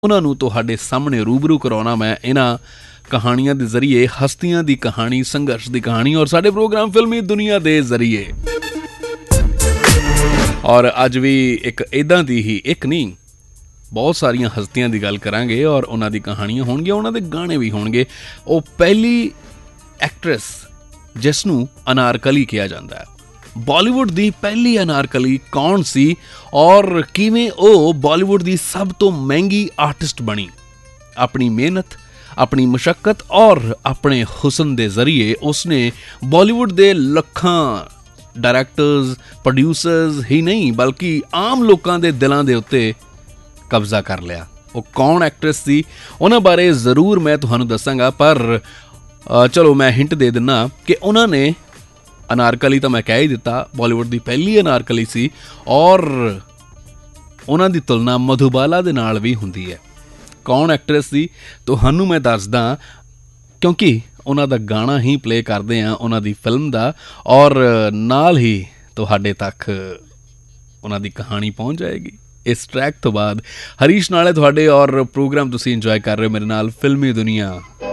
ਉਹਨਾਂ ਨੂੰ ਤੁਹਾਡੇ ਸਾਹਮਣੇ ਰੂਬਰੂ ਕਰਾਉਣਾ ਮੈਂ ਇਹਨਾਂ ਕਹਾਣੀਆਂ ਦੇ ਜ਼ਰੀਏ, ਹਸਤੀਆਂ ਦੀ ਕਹਾਣੀ, ਸੰਘਰਸ਼ ਦੀ ਕਹਾਣੀ, ਔਰ ਸਾਡੇ ਪ੍ਰੋਗਰਾਮ ਫਿਲਮੀ ਦੁਨੀਆ ਦੇ ਜ਼ਰੀਏ। ਔਰ ਅੱਜ ਵੀ ਇੱਕ ਇੱਦਾਂ ਦੀ ਹੀ, ਇੱਕ ਨਹੀਂ ਬਹੁਤ ਸਾਰੀਆਂ ਹਸਤੀਆਂ ਦੀ ਗੱਲ ਕਰਾਂਗੇ ਔਰ ਉਹਨਾਂ ਦੀ ਕਹਾਣੀਆਂ ਹੋਣਗੀਆਂ, ਉਹਨਾਂ ਦੇ ਗਾਣੇ ਵੀ ਹੋਣਗੇ। ਉਹ ਪਹਿਲੀ ਐਕਟਰੈਸ ਜਿਸ ਨੂੰ ਅਨਾਰਕਲੀ ਕਿਹਾ ਜਾਂਦਾ ਹੈ, ਬਾਲੀਵੁੱਡ ਦੀ ਪਹਿਲੀ ਅਨਾਰਕਲੀ ਕੌਣ ਸੀ ਔਰ ਕਿਵੇਂ ਉਹ ਬਾਲੀਵੁੱਡ ਦੀ ਸਭ ਤੋਂ ਮਹਿੰਗੀ ਆਰਟਿਸਟ ਬਣੀ? ਆਪਣੀ ਮਿਹਨਤ, ਆਪਣੀ ਮੁਸ਼ੱਕਤ ਔਰ ਆਪਣੇ ਹੁਸਨ ਦੇ ਜ਼ਰੀਏ ਉਸਨੇ ਬਾਲੀਵੁੱਡ ਦੇ ਲੱਖਾਂ ਡਾਇਰੈਕਟਰਸ, ਪ੍ਰੋਡਿਊਸਰਸ ਹੀ ਨਹੀਂ ਬਲਕਿ ਆਮ ਲੋਕਾਂ ਦੇ ਦਿਲਾਂ ਦੇ ਉੱਤੇ ਕਬਜ਼ਾ ਕਰ ਲਿਆ। ਉਹ ਕੌਣ ਐਕਟਰੈਸ ਸੀ ਉਹਨਾਂ ਬਾਰੇ ਜ਼ਰੂਰ ਮੈਂ ਤੁਹਾਨੂੰ ਦੱਸਾਂਗਾ, ਪਰ ਚਲੋ ਮੈਂ ਹਿੰਟ ਦੇ ਦਿੰਦਾ ਕਿ ਉਹਨਾਂ ਨੇ ਅਨਾਰਕਲੀ ਤਾਂ ਮੈਂ ਕਹਿ ਹੀ ਦਿੱਤਾ, ਬਾਲੀਵੁੱਡ ਦੀ ਪਹਿਲੀ ਅਨਾਰਕਲੀ ਸੀ ਔਰ ਉਹਨਾਂ ਦੀ ਤੁਲਨਾ ਮਧੂਬਾਲਾ ਦੇ ਨਾਲ ਵੀ ਹੁੰਦੀ ਹੈ। ਕੌਣ ਐਕਟਰੈਸ ਸੀ ਤੁਹਾਨੂੰ ਮੈਂ ਦੱਸਦਾ, ਕਿਉਂਕਿ ਉਹਨਾਂ ਦਾ ਗਾਣਾ ਹੀ ਪਲੇ ਕਰਦੇ ਹਾਂ ਉਹਨਾਂ ਦੀ ਫਿਲਮ ਦਾ, ਔਰ ਨਾਲ ਹੀ ਤੁਹਾਡੇ ਤੱਕ ਉਹਨਾਂ ਦੀ ਕਹਾਣੀ ਪਹੁੰਚ ਜਾਏਗੀ। ਇਸ ਟਰੈਕ ਤੋਂ ਬਾਅਦ ਹਰੀਸ਼ ਨਾਲੇ ਤੁਹਾਡੇ, ਔਰ ਪ੍ਰੋਗਰਾਮ ਤੁਸੀਂ ਇੰਜੋਏ ਕਰ ਰਹੇ ਹੋ ਮੇਰੇ ਨਾਲ ਫਿਲਮੀ ਦੁਨੀਆ।